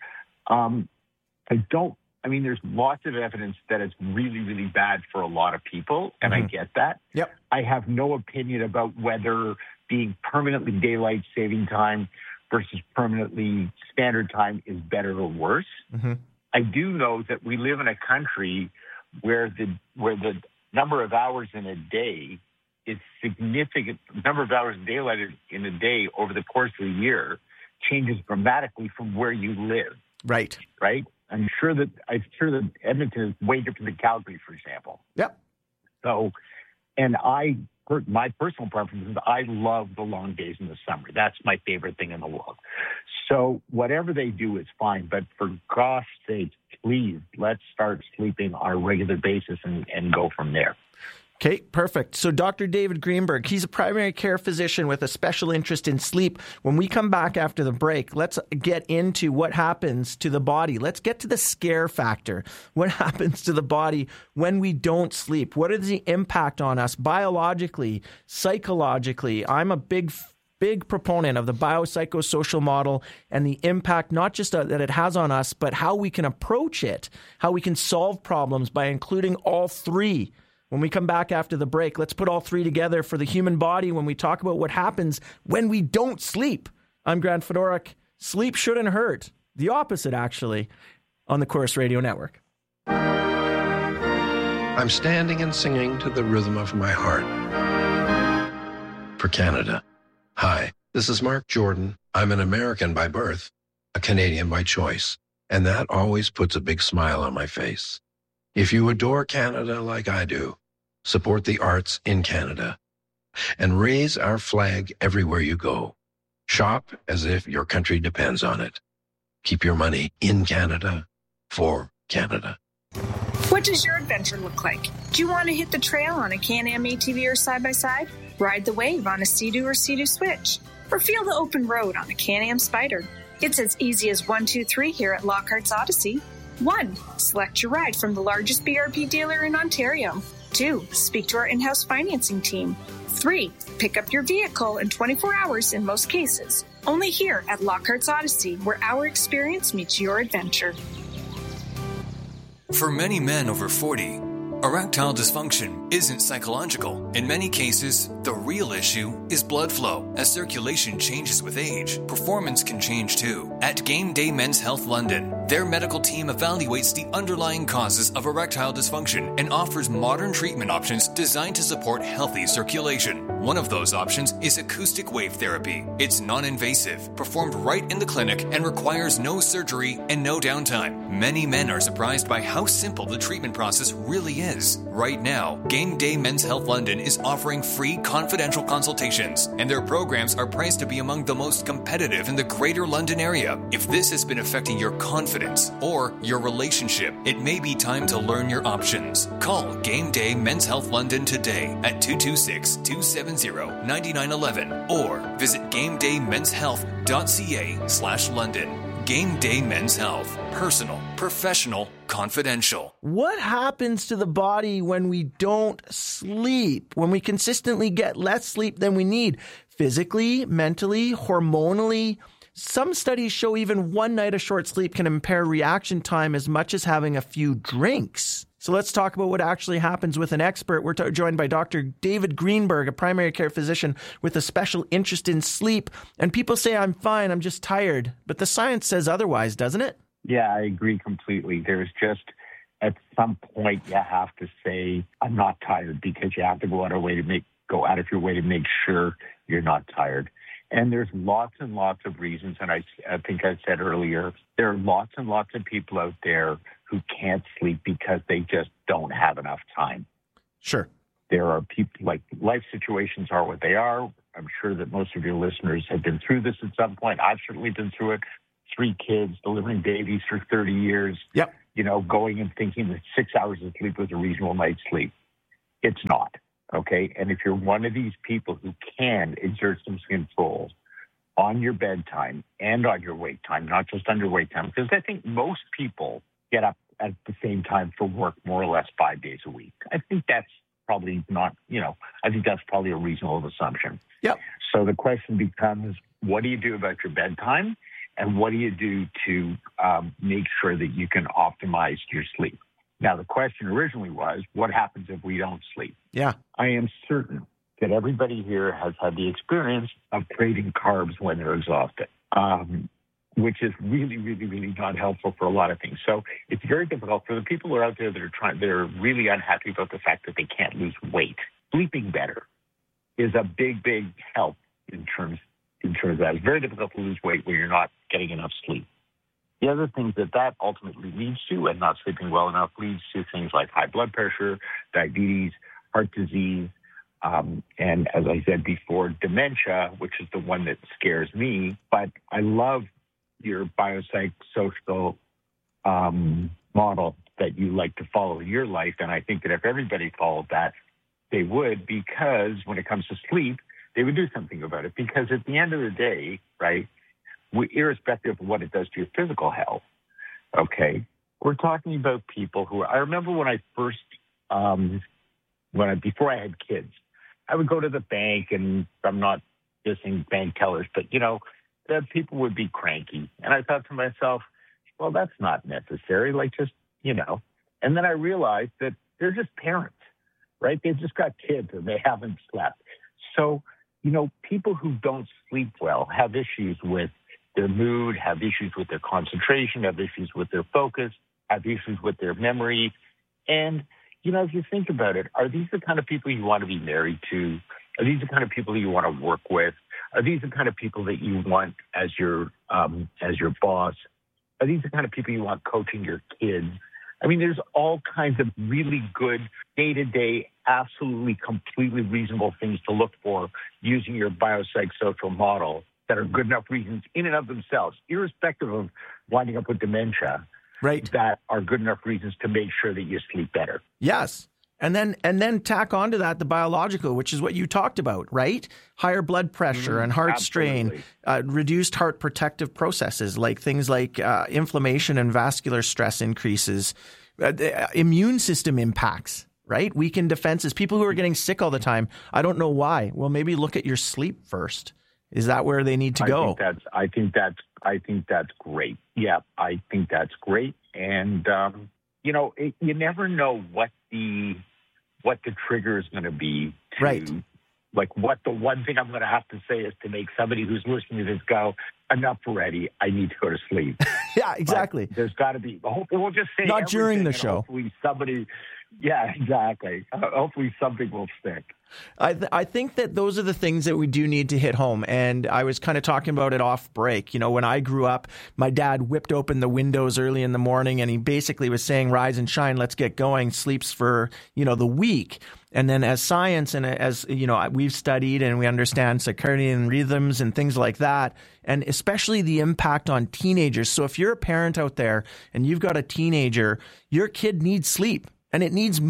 V: There's lots of evidence that it's really, really bad for a lot of people, and I get that.
I: Yep.
V: I have no opinion about whether being permanently daylight saving time versus permanently standard time is better or worse.
I: Mm-hmm.
V: I do know that we live in a country where the number of hours in a day is significant. The number of hours daylight in a day over the course of a year changes dramatically from where you live.
I: Right.
V: Right? I'm sure that Edmonton is way different than Calgary, for example.
I: Yep.
V: So, and my personal preference is I love the long days in the summer. That's my favorite thing in the world. So whatever they do is fine. But for gosh sake, please, let's start sleeping on a regular basis and go from there.
I: Okay, perfect. So Dr. David Greenberg, he's a primary care physician with a special interest in sleep. When we come back after the break, let's get into what happens to the body. Let's get to the scare factor. What happens to the body when we don't sleep? What is the impact on us biologically, psychologically? I'm a big proponent of the biopsychosocial model and the impact, not just that it has on us, but how we can approach it, how we can solve problems by including all three. When we come back after the break, let's put all three together for the human body when we talk about what happens when we don't sleep. I'm Grant Fedorak. Sleep shouldn't hurt. The opposite, actually, on the Corus Radio Network.
A: I'm standing and singing to the rhythm of my heart. For Canada. Hi, this is Mark Jordan. I'm an American by birth, a Canadian by choice, and that always puts a big smile on my face. If you adore Canada like I do, support the arts in Canada and raise our flag everywhere you go. Shop as if your country depends on it. Keep your money in Canada for Canada.
C: What does your adventure look like? Do you want to hit the trail on a Can-Am ATV or side-by-side? Ride the wave on a Sea-Doo or Sea-Doo Switch? Or feel the open road on a Can-Am Spyder? It's as easy as 1, 2, 3 here at Lockhart's Odyssey. 1. Select your ride from the largest BRP dealer in Ontario. 2. Speak to our in-house financing team. 3. Pick up your vehicle in 24 hours in most cases. Only here at Lockhart's Odyssey, where our experience meets your adventure.
W: For many men over 40, erectile dysfunction isn't psychological. In many cases, the real issue is blood flow. As circulation changes with age, performance can change too. At Game Day Men's Health London, their medical team evaluates the underlying causes of erectile dysfunction and offers modern treatment options designed to support healthy circulation. One of those options is acoustic wave therapy. It's non-invasive, performed right in the clinic, and requires no surgery and no downtime. Many men are surprised by how simple the treatment process really is. Right now, Game Day Men's Health London is offering free confidential consultations, and their programs are priced to be among the most competitive in the Greater London area. If this has been affecting your confidence or your relationship, it may be time to learn your options. Call Game Day Men's Health London today at 226-270-9911 or visit GameDayMen'sHealth.ca/London. Game Day Men's Health. Personal, professional, confidential.
I: What happens to the body when we don't sleep? When we consistently get less sleep than we need? Physically, mentally, hormonally? Some studies show even one night of short sleep can impair reaction time as much as having a few drinks. So let's talk about what actually happens with an expert. We're joined by Dr. David Greenberg, a primary care physician with a special interest in sleep. And people say, I'm fine, I'm just tired. But the science says otherwise, doesn't it?
V: Yeah, I agree completely. There's just, at some point you have to say, I'm not tired, because you have to go out of your way to make sure you're not tired. And there's lots and lots of reasons. And I think I said earlier, there are lots and lots of people out there who can't sleep because they just don't have enough time.
I: Sure.
V: There are people, like, life situations are what they are. I'm sure that most of your listeners have been through this at some point. I've certainly been through it. 3 kids, delivering babies for 30 years.
I: Yep.
V: Going and thinking that 6 hours of sleep was a reasonable night's sleep. It's not, okay? And if you're one of these people who can exert some control on your bedtime and on your wake time, not just on your wake time, because I think most people get up at the same time for work more or less 5 days a week. I think that's probably not, I think that's probably a reasonable assumption.
I: Yep.
V: So the question becomes, what do you do about your bedtime? And what do you do to make sure that you can optimize your sleep? Now, the question originally was, what happens if we don't sleep?
I: Yeah.
V: I am certain that everybody here has had the experience of craving carbs when they're exhausted, which is really, really, really not helpful for a lot of things. So it's very difficult for the people who are out there that are really unhappy about the fact that they can't lose weight. Sleeping better is a big, big help in terms of that. It's very difficult to lose weight when you're not getting enough sleep. The other things that ultimately leads to, and not sleeping well enough, leads to things like high blood pressure, diabetes, heart disease, and as I said before, dementia, which is the one that scares me. But I love your biopsychosocial model that you like to follow in your life, and I think that if everybody followed that, they would, because when it comes to sleep, they would do something about it. Because at the end of the day, right, irrespective of what it does to your physical health, okay, we're talking about people who, I remember when I first, before I had kids, I would go to the bank, and I'm not dissing bank tellers, but, that people would be cranky. And I thought to myself, well, that's not necessary. Like, just, and then I realized that they're just parents, right? They've just got kids and they haven't slept. So, people who don't sleep well have issues with their mood, have issues with their concentration, have issues with their focus, have issues with their memory. And, if you think about it, are these the kind of people you want to be married to? Are these the kind of people you want to work with? Are these the kind of people that you want as your boss? Are these the kind of people you want coaching your kids? I mean, there's all kinds of really good day-to-day, absolutely, completely reasonable things to look for using your biopsychosocial model that are good enough reasons in and of themselves, irrespective of winding up with dementia,
I: right?
V: That are good enough reasons to make sure that you sleep better.
I: Yes. And then tack onto that the biological, which is what you talked about, right? Higher blood pressure and heart strain, reduced heart protective processes, like things like inflammation and vascular stress increases, immune system impacts, right? Weakened defenses, people who are getting sick all the time. I don't know why. Well, maybe look at your sleep first. Is that where they need to go?
V: I think that's great. Yeah, I think that's great. And, you never know what the trigger is going to be.
I: Right.
V: Like, what the one thing I'm going to have to say is to make somebody who's listening to this go, enough already, I need to go to sleep.
I: Yeah, exactly.
V: But there's got to be, we'll just say
I: not during the show.
V: Hopefully somebody, yeah, exactly. Hopefully something will stick.
I: I think that those are the things that we do need to hit home. And I was kind of talking about it off break. When I grew up, my dad whipped open the windows early in the morning and he basically was saying, rise and shine, let's get going, sleeps for, the week. And then as science and as, we've studied and we understand circadian rhythms and things like that, and especially the impact on teenagers. So if you're a parent out there and you've got a teenager, your kid needs sleep. And it needs,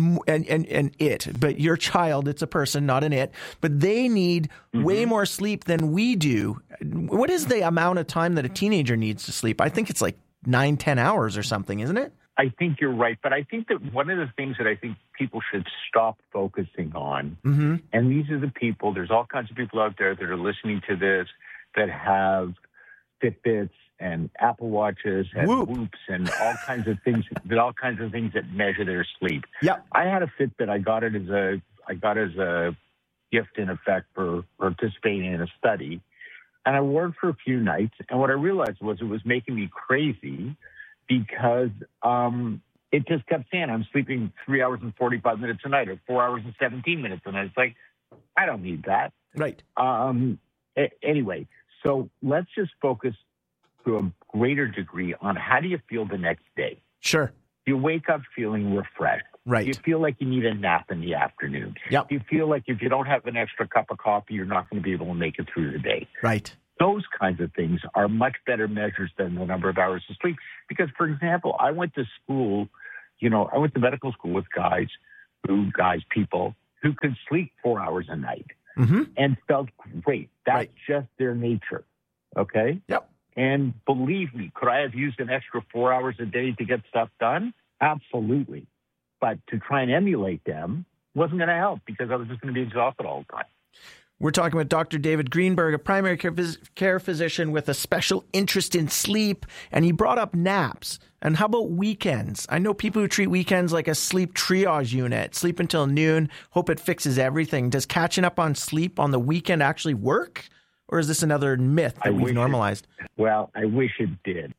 I: but your child, it's a person, not an it, but they need way more sleep than we do. What is the amount of time that a teenager needs to sleep? I think it's like 9-10 hours or something, isn't it?
V: I think you're right. But I think that one of the things that I think people should stop focusing on, and these are the people, there's all kinds of people out there that are listening to this that have Fitbits and Apple Watches and Whoops and all kinds of things that measure their sleep.
I: Yeah,
V: I had a Fitbit. I got it as a gift, in effect, for participating in a study, and I wore it for a few nights. And what I realized was it was making me crazy because it just kept saying, I'm sleeping 3 hours and 45 minutes a night or 4 hours and 17 minutes a night. It's like, I don't need that.
I: Right.
V: Anyway, so let's just focus to a greater degree on how do you feel the next day?
I: Sure.
V: You wake up feeling refreshed.
I: Right.
V: You feel like you need a nap in the afternoon.
I: Yep.
V: You feel like if you don't have an extra cup of coffee, you're not going to be able to make it through the day.
I: Right.
V: Those kinds of things are much better measures than the number of hours of sleep. Because, for example, I went to school, I went to medical school with people who could sleep 4 hours a night and felt great. That's just their nature. Okay?
I: Yep.
V: And believe me, could I have used an extra 4 hours a day to get stuff done? Absolutely. But to try and emulate them wasn't going to help because I was just going to be exhausted all the time.
I: We're talking with Dr. David Greenberg, a primary care physician with a special interest in sleep, and he brought up naps. And how about weekends? I know people who treat weekends like a sleep triage unit, sleep until noon, hope it fixes everything. Does catching up on sleep on the weekend actually work? Or is this another myth that we've normalized?
V: I wish it did.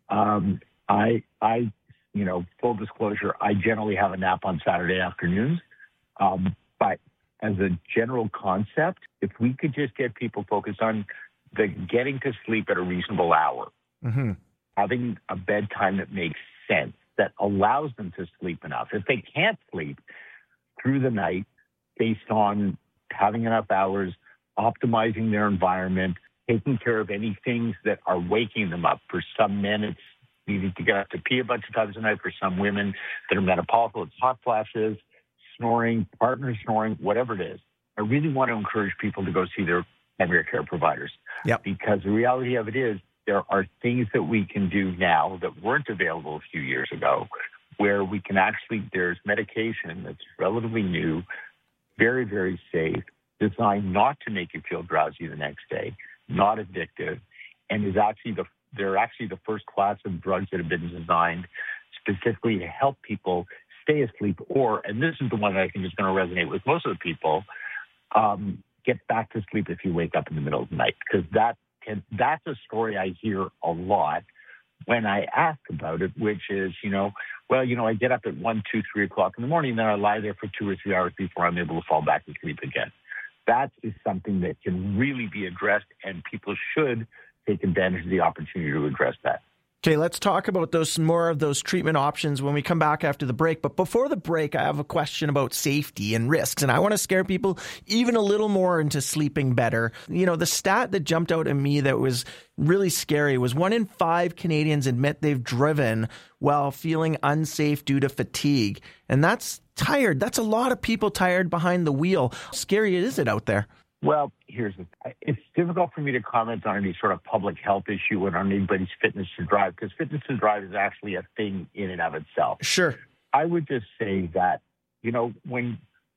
V: Full disclosure, I generally have a nap on Saturday afternoons. But as a general concept, if we could just get people focused on getting to sleep at a reasonable hour, having a bedtime that makes sense, that allows them to sleep enough. If they can't sleep through the night based on having enough hours, optimizing their environment, taking care of any things that are waking them up. For some men, it's needing to get up to pee a bunch of times a night. For some women that are menopausal, it's hot flashes, snoring, partner snoring, whatever it is. I really want to encourage people to go see their primary care providers.
I: Yep.
V: Because the reality of it is there are things that we can do now that weren't available a few years ago where we can there's medication that's relatively new, very, very safe, designed not to make you feel drowsy the next day, not addictive, and they're actually the first class of drugs that have been designed specifically to help people stay asleep and this is the one that I think is going to resonate with most of the people, get back to sleep if you wake up in the middle of the night. Because that's a story I hear a lot when I ask about it, which is, I get up at 1, 2, 3 o'clock in the morning, then I lie there for 2 or 3 hours before I'm able to fall back to sleep again. That is something that can really be addressed, and people should take advantage of the opportunity to address that.
I: Okay, let's talk about more of those treatment options when we come back after the break. But before the break, I have a question about safety and risks, and I want to scare people even a little more into sleeping better. The stat that jumped out at me that was really scary was 1 in 5 Canadians admit they've driven while feeling unsafe due to fatigue. And that's tired. That's a lot of people tired behind the wheel. How scary is it out there?
V: Well, it's difficult for me to comment on any sort of public health issue and on anybody's fitness to drive, because fitness to drive is actually a thing in and of itself.
I: Sure.
V: I would just say that, when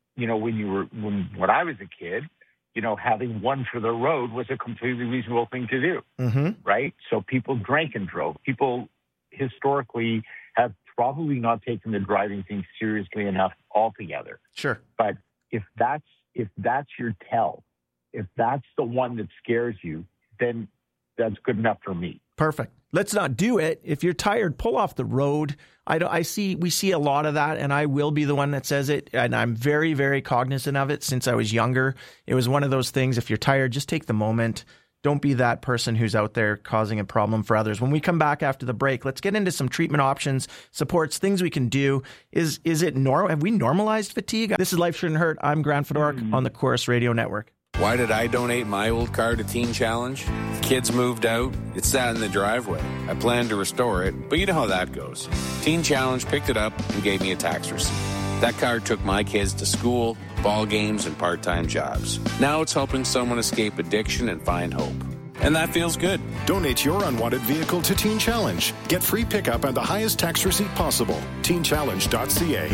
V: I was a kid, having one for the road was a completely reasonable thing to do, right? So people drank and drove. People historically have probably not taken the driving thing seriously enough altogether.
I: Sure.
V: But if that's your tell, if that's the one that scares you, then that's good enough for me.
I: Perfect. Let's not do it. If you're tired, pull off the road. We see a lot of that, and I will be the one that says it. And I'm very, very cognizant of it since I was younger. It was one of those things. If you're tired, just take the moment. Don't be that person who's out there causing a problem for others. When we come back after the break, let's get into some treatment options, supports, things we can do. Is it normal? Have we normalized fatigue? This is Life Shouldn't Hurt. I'm Grant Fedoruk on the Chorus Radio Network.
D: Why did I donate my old car to Teen Challenge? Kids moved out. It sat in the driveway. I planned to restore it, but you know how that goes. Teen Challenge picked it up and gave me a tax receipt. That car took my kids to school, ball games, and part-time jobs. Now it's helping someone escape addiction and find hope. And that feels good.
F: Donate your unwanted vehicle to Teen Challenge. Get free pickup and the highest tax receipt possible. TeenChallenge.ca.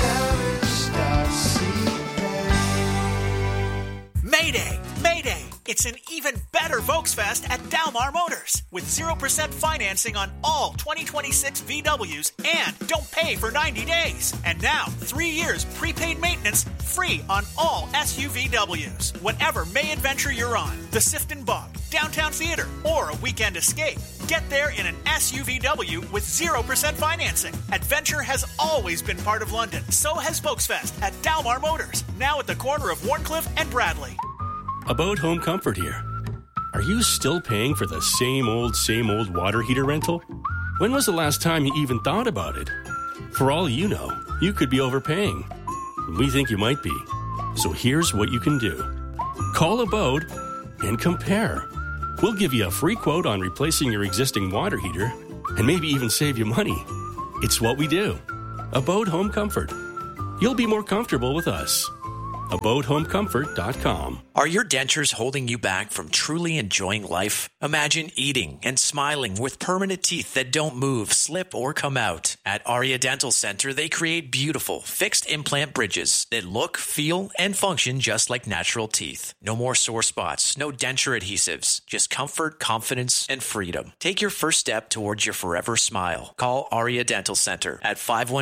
G: TeenChallenge.ca. Mayday! Mayday!
E: It's an even better Volksfest at Dalmar Motors with 0% financing on all 2026 VWs and don't pay for 90 days. And now, 3 years prepaid maintenance free on all SUVWs. Whatever May adventure you're on, the Sifton Bog, Downtown Theater, or a weekend escape, get there in an SUVW with 0% financing. Adventure has always been part of London. So has Volksfest at Dalmar Motors, now at the corner of Warncliffe and Bradley.
O: About Home Comfort here. Are you still paying for the same old water heater rental? When was the last time you even thought about it? For all you know, you could be overpaying. We think you might be. So here's what you can do. Call Abode and compare. We'll give you a free quote on replacing your existing water heater and maybe even save you money. It's what we do. Abode Home Comfort. You'll be more comfortable with us. AbodeHomeComfort.com.
P: Are your dentures holding you back from truly enjoying life? Imagine eating and smiling with permanent teeth that don't move, slip, or come out. At Aria Dental Center, they create beautiful, fixed implant bridges that look, feel, and function just like natural teeth. No more sore spots, no denture adhesives, just comfort, confidence, and freedom. Take your first step towards your forever smile. Call Aria Dental Center at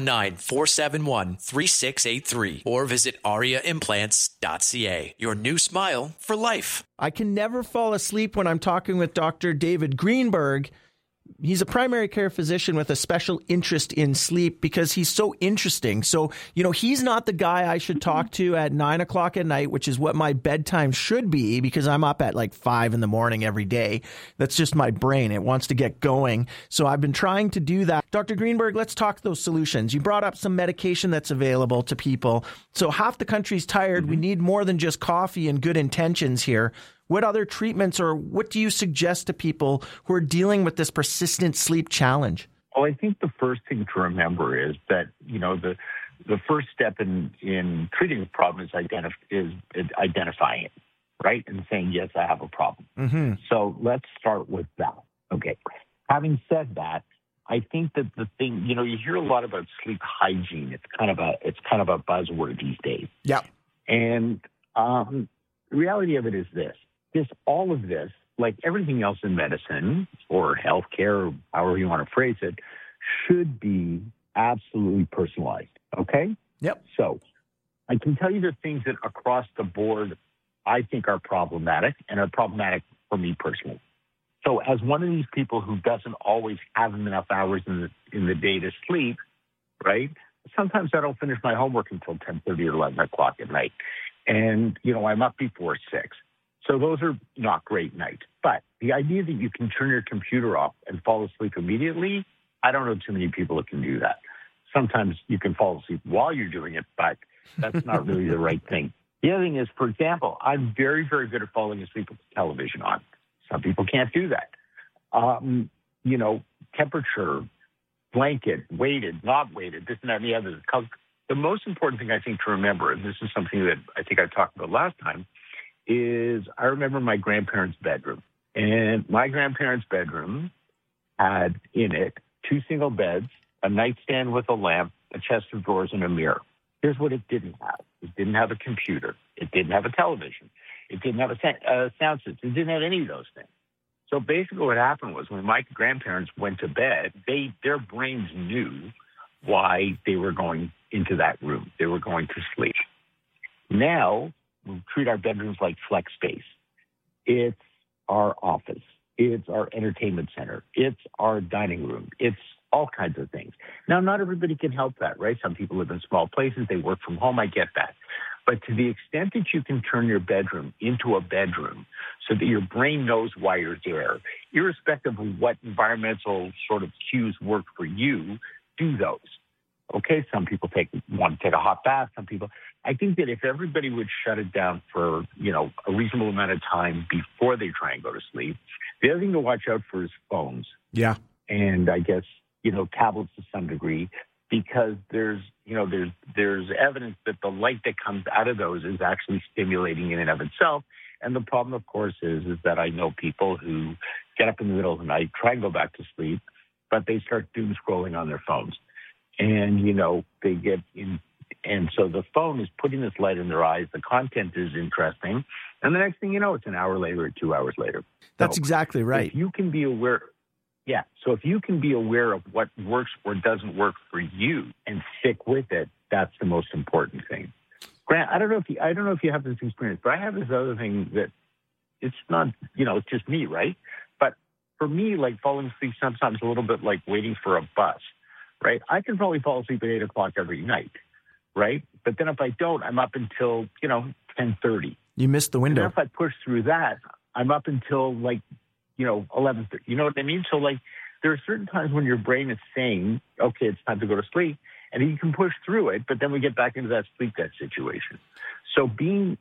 P: 519-471-3683 or visit ariaimplants.ca. Your new smile for life.
I: I can never fall asleep when I'm talking with Dr. David Greenberg. He's a primary care physician with a special interest in sleep because he's so interesting. So, he's not the guy I should talk to at 9 o'clock at night, which is what my bedtime should be because I'm up at like 5 in the morning every day. That's just my brain. It wants to get going. So I've been trying to do that. Dr. Greenberg, let's talk those solutions. You brought up some medication that's available to people. So half the country's tired. We need more than just coffee and good intentions here. What other treatments or what do you suggest to people who are dealing with this persistent sleep challenge?
V: Well, I think the first thing to remember is that, the first step in treating the problem is identifying it, right? And saying, yes, I have a problem. Mm-hmm. So let's start with that. Okay. Having said that, I think that the thing, you hear a lot about sleep hygiene. It's kind of a buzzword these days.
I: Yeah.
V: And the reality of it is this. All of this, like everything else in medicine or healthcare, or however you want to phrase it, should be absolutely personalized. Okay?
I: Yep.
V: So I can tell you the things that across the board I think are problematic and are problematic for me personally. So as one of these people who doesn't always have enough hours in the day to sleep, right? Sometimes I don't finish my homework until 10:30 or 11 o'clock at night. And, I'm up before 6. So those are not great nights. But the idea that you can turn your computer off and fall asleep immediately, I don't know too many people that can do that. Sometimes you can fall asleep while you're doing it, but that's not really the right thing. The other thing is, for example, I'm very, very good at falling asleep with the television on. Some people can't do that. Temperature, blanket, weighted, not weighted, this and that and the other. The most important thing I think to remember, and this is something that I think I talked about last time, is I remember my grandparents' bedroom. And my grandparents' bedroom had in it 2 single beds, a nightstand with a lamp, a chest of drawers, and a mirror. Here's what it didn't have. It didn't have a computer. It didn't have a television. It didn't have a sound system. It didn't have any of those things. So basically what happened was when my grandparents went to bed, their brains knew why they were going into that room. They were going to sleep. Now, we treat our bedrooms like flex space. It's our office. It's our entertainment center. It's our dining room. It's all kinds of things. Now, not everybody can help that, right? Some people live in small places. They work from home. I get that. But to the extent that you can turn your bedroom into a bedroom so that your brain knows why you're there, irrespective of what environmental sort of cues work for you, do those. Okay, some people want to take a hot bath. Some people, I think that if everybody would shut it down for, a reasonable amount of time before they try and go to sleep. The other thing to watch out for is phones.
I: Yeah.
V: And I guess, tablets to some degree, because there's evidence that the light that comes out of those is actually stimulating in and of itself. And the problem, of course, is that I know people who get up in the middle of the night, try and go back to sleep, but they start doom scrolling on their phones. And, they get And so the phone is putting this light in their eyes. The content is interesting. And the next thing you know, it's an hour later or 2 hours later.
I: That's exactly right.
V: If you can be aware, so if you can be aware of what works or doesn't work for you and stick with it, that's the most important thing. Grant, I don't know if you have this experience, but I have this other thing that it's not, it's just me, right? But for me, like falling asleep sometimes a little bit like waiting for a bus, right? I can probably fall asleep at 8 o'clock every night, right? But then if I don't, I'm up until, 10:30.
I: You missed the window.
V: And if I push through that, I'm up until 11:30. You know what I mean? So there are certain times when your brain is saying, okay, it's time to go to sleep, and you can push through it, but then we get back into that sleep debt situation. So being,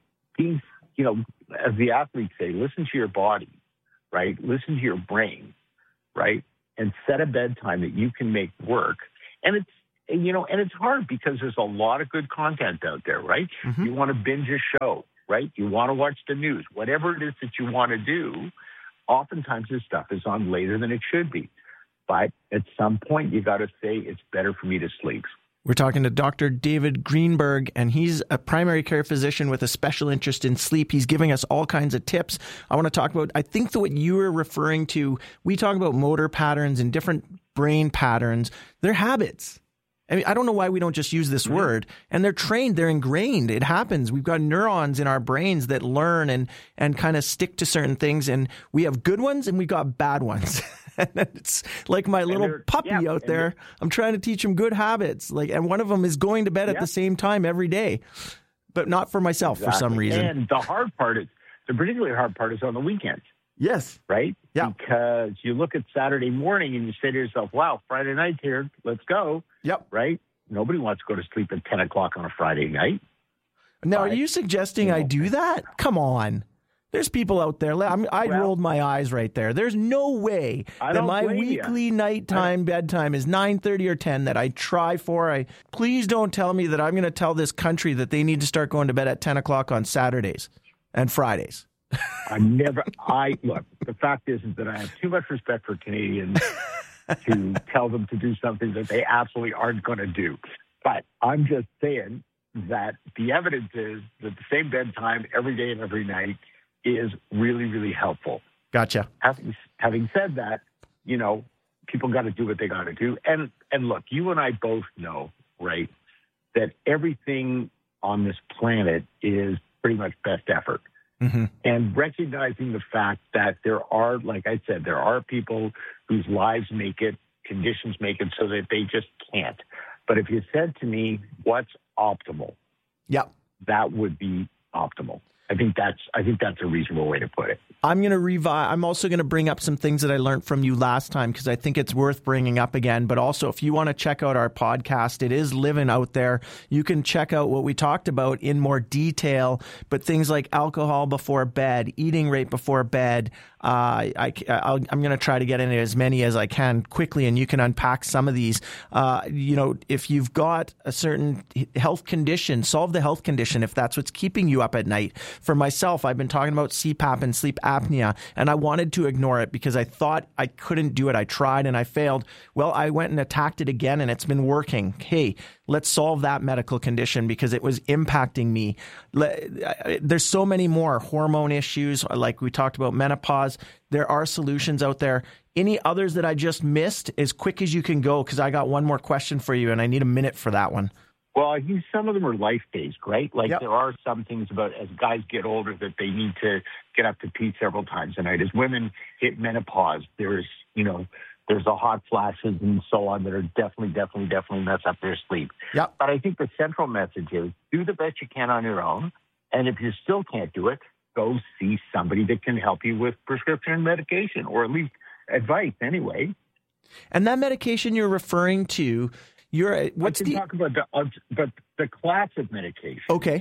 V: as the athletes say, listen to your body, right? Listen to your brain, right? And set a bedtime that you can make work. And it's hard because there's a lot of good content out there, right? Mm-hmm. You want to binge a show, right? You want to watch the news, whatever it is that you want to do. Oftentimes this stuff is on later than it should be. But at some point, you got to say it's better for me to sleep.
I: We're talking to Dr. David Greenberg, and he's a primary care physician with a special interest in sleep. He's giving us all kinds of tips. I want to talk about, I think that what you were referring to, we talk about motor patterns and different brain patterns. They're habits. I mean, I don't know why we don't just use this word. And they're trained, they're ingrained. It happens. We've got neurons in our brains that learn and kind of stick to certain things. And we have good ones and we got bad ones. It's like my little puppy out there. I'm trying to teach him good habits. And one of them is going to bed at the same time every day, but not for myself for some reason.
V: And the particularly hard part is on the weekends.
I: Yes.
V: Right?
I: Yeah.
V: Because you look at Saturday morning and you say to yourself, wow, Friday night's here. Let's go.
I: Yep.
V: Right? Nobody wants to go to sleep at 10 o'clock on a Friday night.
I: Now, are you suggesting I do that? Come on. There's people out there. I rolled my eyes right there. There's no way that my weekly nighttime bedtime is 9:30 or 10 that I try for. Please don't tell me that I'm going to tell this country that they need to start going to bed at 10 o'clock on Saturdays and Fridays.
V: Look, the fact is that I have too much respect for Canadians to tell them to do something that they absolutely aren't going to do. But I'm just saying that the evidence is that the same bedtime every day and every night is really, really helpful.
I: Gotcha.
V: Having said that, people got to do what they got to do. And look, you and I both know, right, that everything on this planet is pretty much best effort. Mm-hmm. And recognizing the fact that there are, like I said, there are people whose lives make it, conditions make it so that they just can't. But if you said to me, what's optimal?
I: Yep.
V: That would be optimal. I think that's a reasonable way to put it.
I: I'm going to revive. I'm also going to bring up some things that I learned from you last time because I think it's worth bringing up again. But also, if you want to check out our podcast, it is living out there. You can check out what we talked about in more detail. But things like alcohol before bed, eating right before bed. I'm going to try to get into as many as I can quickly, and you can unpack some of these. If you've got a certain health condition, solve the health condition if that's what's keeping you up at night. For myself, I've been talking about CPAP and sleep apnea, and I wanted to ignore it because I thought I couldn't do it. I tried and I failed. Well, I went and attacked it again, and it's been working. Hey, let's solve that medical condition because it was impacting me. There's so many more hormone issues, like we talked about menopause. There are solutions out there. Any others that I just missed, as quick as you can go, because I got one more question for you, and I need a minute for that one.
V: Well, I think some of them are life-based, right? There are some things about as guys get older that they need to get up to pee several times a night. As women hit menopause, there's the hot flashes and so on that are definitely mess up their sleep.
I: Yep.
V: But I think the central message is do the best you can on your own. And if you still can't do it, go see somebody that can help you with prescription medication or at least advice anyway.
I: And that medication you're referring to,
V: talk about the class of medication.
I: Okay,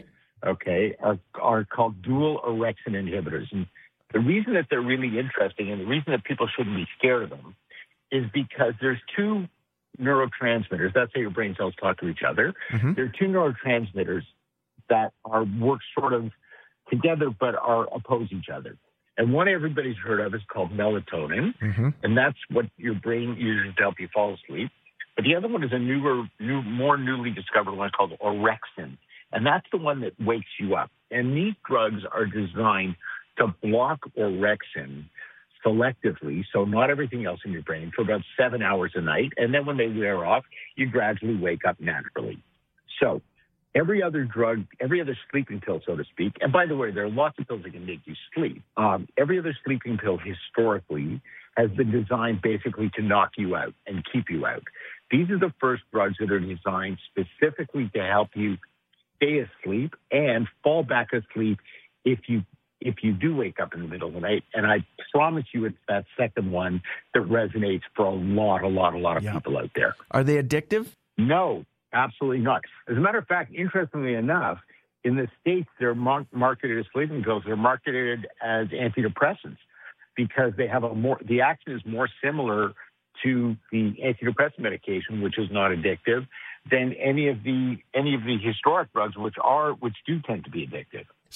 V: are called dual orexin inhibitors, and the reason that they're really interesting and the reason that people shouldn't be scared of them is because there's two neurotransmitters. That's how your brain cells talk to each other. Mm-hmm. There are two neurotransmitters that work sort of together but oppose each other. And one everybody's heard of is called melatonin, mm-hmm. and that's what your brain uses to help you fall asleep. But the other one is a more newly discovered one called orexin. And that's the one that wakes you up. And these drugs are designed to block orexin selectively, so not everything else in your brain, for about 7 hours a night. And then when they wear off, you gradually wake up naturally. So every other drug, every other sleeping pill, so to speak, and by the way, there are lots of pills that can make you sleep. Every other sleeping pill historically has been designed basically to knock you out and keep you out. These are the first drugs that are designed specifically to help you stay asleep and fall back asleep if you do wake up in the middle of the night. And I promise you it's that second one that resonates for a lot of people out there.
I: Are they addictive?
V: No, absolutely not. As a matter of fact, interestingly enough, in the States, they're marketed as sleeping pills. They're marketed as antidepressants because they have the action is more similar to the antidepressant medication, which is not addictive, than any of the historic drugs, which do tend to be addictive.